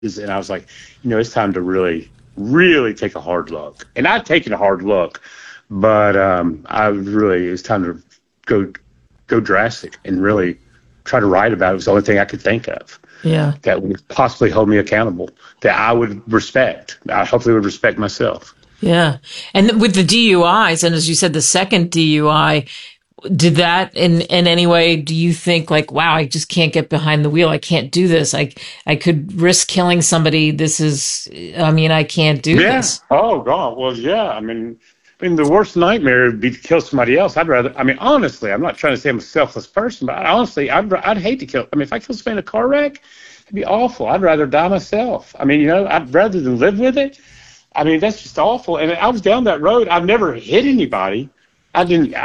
and I was like, it's time to really, really take a hard look. And I'd taken a hard look, but it's time to go drastic and really try to write about it. It was the only thing I could think of. Yeah. That would possibly hold me accountable, that I would respect. I hopefully would respect myself. Yeah. And with the DUIs, and as you said, the second DUI, did that in any way, do you think like, wow, I just can't get behind the wheel. I can't do this. I could risk killing somebody. I can't do this. Oh, God. Well, yeah. I mean, the worst nightmare would be to kill somebody else. Honestly, I'm not trying to say I'm a selfless person, but honestly, I'd hate to kill. If I kill somebody in a car wreck, it'd be awful. I'd rather die myself. I'd rather than live with it. That's just awful. And I was down that road. I've never hit anybody. My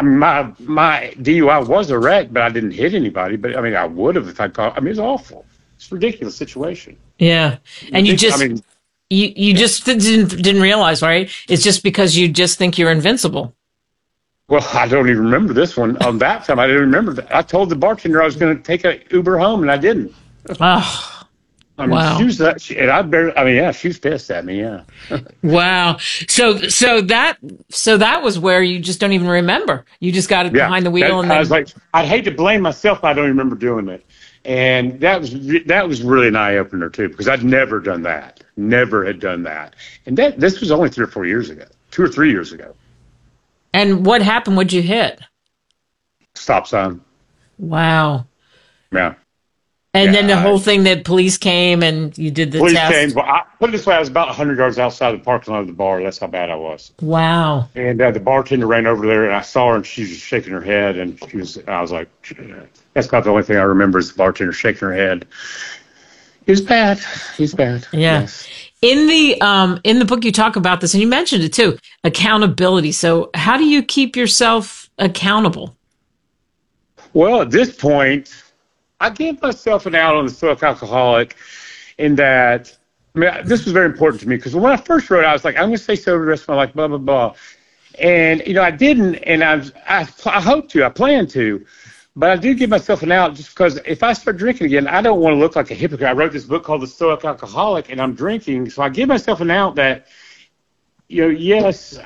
DUI was a wreck, but I didn't hit anybody. But I would have if I'd caught. It was awful. It's a ridiculous situation. Yeah, and you just didn't realize, right? It's just because you just think you're invincible. Well, I don't even remember this one. On that time, I didn't remember that. I told the bartender I was going to take an Uber home, and I didn't. Oh. Wow. She was pissed at me. Yeah. Wow. So that was where you just don't even remember. You just got it behind the wheel, and then... I was like, I'd hate to blame myself, but I don't even remember doing it. And that was really an eye opener too, because I'd never done that. Never had done that. And this was only 2 or 3 years ago. And what happened? What'd you hit? Stop sign. Wow. Yeah. And then the whole thing that police came and you did the police test. Came. Well, put it this way, I was about 100 yards outside the parking lot of the bar. That's how bad I was. Wow. And the bartender ran over there, and I saw her, and she was shaking her head, and I was like, that's about the only thing I remember is the bartender shaking her head. It was bad. Yeah. Yes. In the book, you talk about this, and you mentioned it too, accountability. So how do you keep yourself accountable? Well, at this point, I gave myself an out on the Stoic Alcoholic in that, this was very important to me because when I first wrote it, I was like, I'm going to stay sober the rest of my life, blah, blah, blah. And, I didn't, and I hope to, I plan to, but I do give myself an out just because if I start drinking again, I don't want to look like a hypocrite. I wrote this book called The Stoic Alcoholic, and I'm drinking, so I give myself an out that, yes,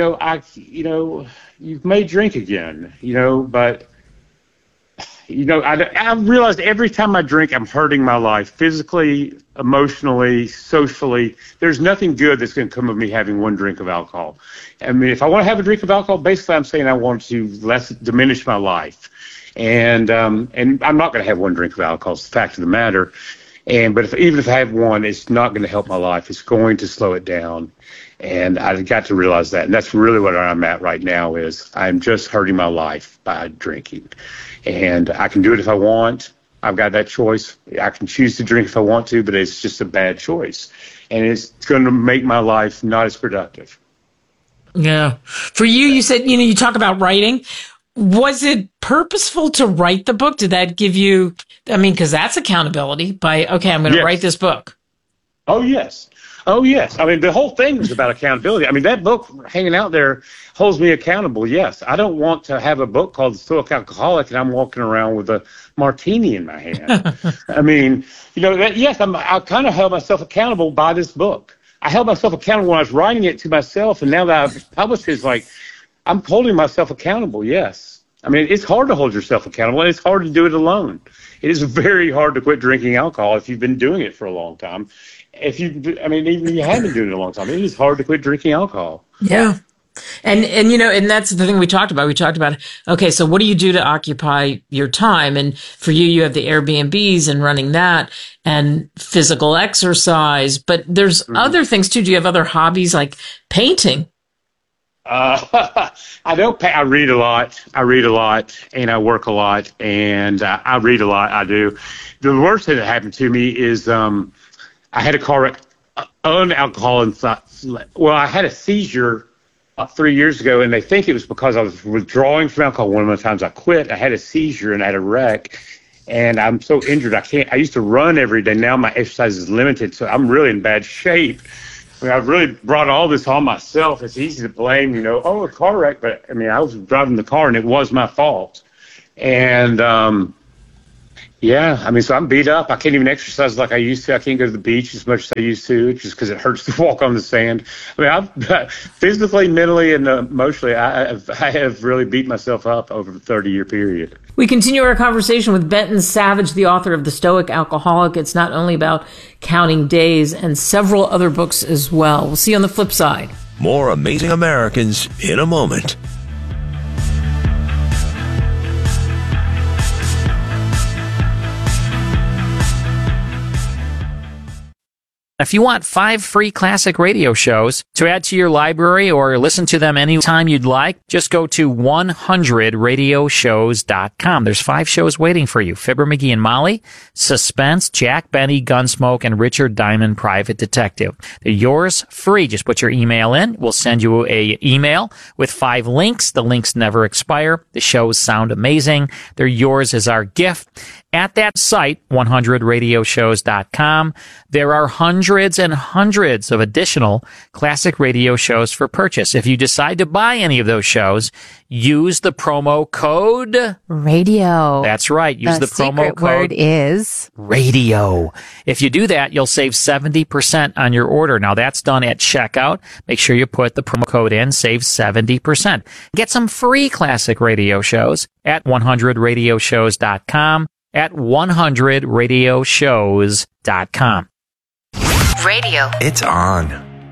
you may drink again, but... I realized every time I drink, I'm hurting my life physically, emotionally, socially. There's nothing good that's going to come of me having one drink of alcohol. If I want to have a drink of alcohol, basically I'm saying I want to diminish my life. And I'm not going to have one drink of alcohol. It's the fact of the matter. But even if I have one, it's not going to help my life. It's going to slow it down. And I got to realize that. And that's really what I'm at right now is I'm just hurting my life by drinking. And I can do it if I want. I've got that choice. I can choose to drink if I want to, but it's just a bad choice. And it's going to make my life not as productive. Yeah. For you, you said, you talk about writing. Was it purposeful to write the book? Did that give you, because that's accountability by, okay, I'm going to write this book. Oh, yes. The whole thing was about accountability. that book hanging out there holds me accountable, yes. I don't want to have a book called The Stoic Alcoholic and I'm walking around with a martini in my hand. Yes, I kind of held myself accountable by this book. I held myself accountable when I was writing it to myself, and now that I've published it, it's like I'm holding myself accountable, yes. It's hard to hold yourself accountable, and it's hard to do it alone. It is very hard to quit drinking alcohol if you've been doing it for a long time. Even if you haven't been doing it a long time, it is hard to quit drinking alcohol. Yeah. And and that's the thing we talked about. We talked about, okay, so what do you do to occupy your time? And for you have the Airbnbs and running that and physical exercise, but there's other things too. Do you have other hobbies like painting? I don't pay. I read a lot, and I work a lot, and I read a lot. I do. The worst thing that happened to me is I had a car wreck on alcohol. I had a seizure 3 years ago, and they think it was because I was withdrawing from alcohol. One of the times I quit, I had a seizure and I had a wreck, and I'm so injured I used to run every day. Now my exercise is limited, so I'm really in bad shape. I've really brought all this on myself. It's easy to blame, a car wreck, but I was driving the car and it was my fault. And Yeah, I mean, so I'm beat up. I can't even exercise like I used to. I can't go to the beach as much as I used to, just because it hurts to walk on the sand. I mean, I've physically, mentally, and emotionally, I have really beat myself up over a 30-year period. We continue our conversation with Benton Savage, the author of The Stoic Alcoholic. It's not only about counting days, and several other books as well. We'll see you on the flip side. More Amazing Americans in a moment. If you want 5 free classic radio shows to add to your library or listen to them anytime you'd like, just go to 100radioshows.com. There's 5 shows waiting for you. Fibber McGee and Molly, Suspense, Jack Benny, Gunsmoke, and Richard Diamond, Private Detective. They're yours free. Just put your email in. We'll send you a email with 5 links. The links never expire. The shows sound amazing. They're yours as our gift. At that site, 100radioshows.com, there are hundreds and hundreds of additional classic radio shows for purchase. If you decide to buy any of those shows, use the promo code radio. That's right. Use the promo secret code word is radio. If you do that, you'll save 70% on your order. Now that's done at checkout. Make sure you put the promo code in, save 70%. Get some free classic radio shows at 100radioshows.com. at 100radioshows.com. Radio. It's on.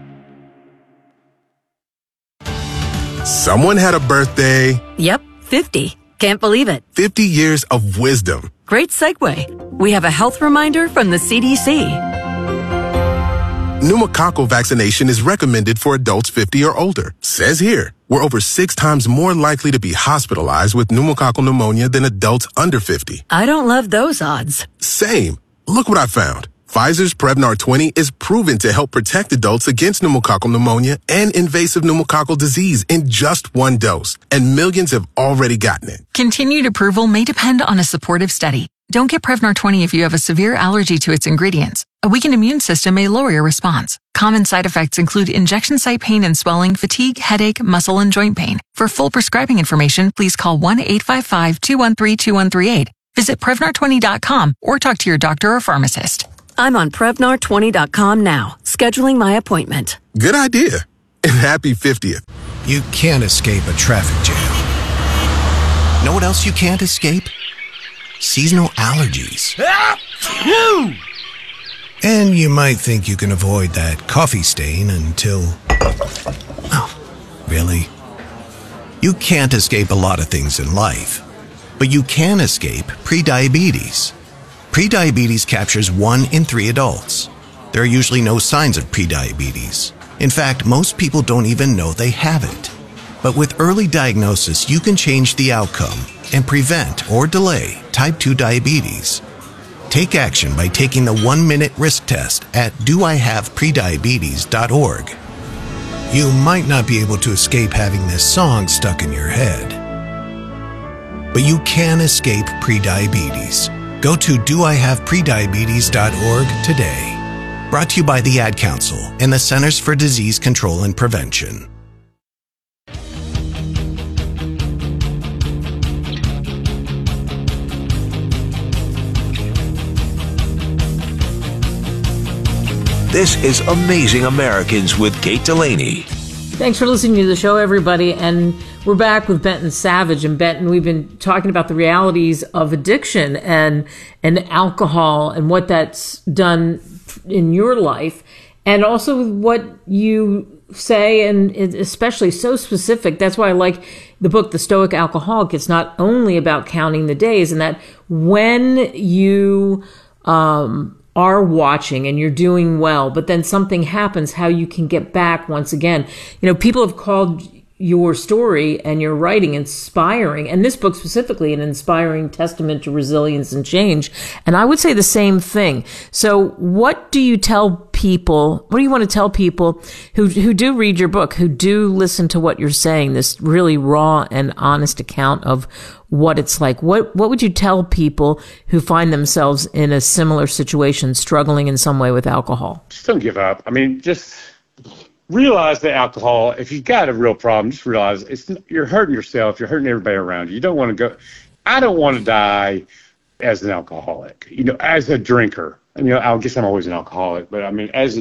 Someone had a birthday. Yep, 50. Can't believe it. 50 years of wisdom. Great segue. We have a health reminder from the CDC. Pneumococcal vaccination is recommended for adults 50 or older. Says here, we're over 6 times more likely to be hospitalized with pneumococcal pneumonia than adults under 50. I don't love those odds. Same. Look what I found. Pfizer's Prevnar 20 is proven to help protect adults against pneumococcal pneumonia and invasive pneumococcal disease in just 1 dose, and millions have already gotten it. Continued approval may depend on a supportive study. Don't get Prevnar 20 if you have a severe allergy to its ingredients. A weakened immune system may lower your response. Common side effects include injection site pain and swelling, fatigue, headache, muscle, and joint pain. For full prescribing information, please call 1-855-213-2138. Visit Prevnar20.com or talk to your doctor or pharmacist. I'm on Prevnar20.com now, scheduling my appointment. Good idea. And happy 50th. You can't escape a traffic jam. Know what else you can't escape? Seasonal allergies. And you might think you can avoid that coffee stain until... Oh, really? You can't escape a lot of things in life, but you can escape prediabetes. Prediabetes captures 1 in 3 adults. There are usually no signs of prediabetes. In fact, most people don't even know they have it. But with early diagnosis, you can change the outcome and prevent or delay type 2 diabetes. Take action by taking the 1-minute risk test at doihaveprediabetes.org. You might not be able to escape having this song stuck in your head, but you can escape prediabetes. Go to doihaveprediabetes.org today. Brought to you by the Ad Council and the Centers for Disease Control and Prevention. This is Amazing Americans with Kate Delaney. Thanks for listening to the show, everybody. And we're back with Benton Savage. And Benton, we've been talking about the realities of addiction and alcohol and what that's done in your life. And also what you say, and especially so specific. That's why I like the book, The Stoic Alcoholic. It's not only about counting the days, and that when you are watching and you're doing well, but then something happens, how you can get back once again. You know, people have called your story and your writing inspiring, and this book specifically an inspiring testament to resilience and change. And I would say the same thing. So what do you tell people, what do you want to tell people who do read your book, who do listen to what you're saying, this really raw and honest account of what it's like? What would you tell people who find themselves in a similar situation, struggling in some way with alcohol? Just don't give up. I mean, just realize that alcohol, if you've got a real problem, just realize you're hurting yourself. You're hurting everybody around you. You don't want to go. I don't want to die as an alcoholic. As a drinker, I guess I'm always an alcoholic, but I mean, as a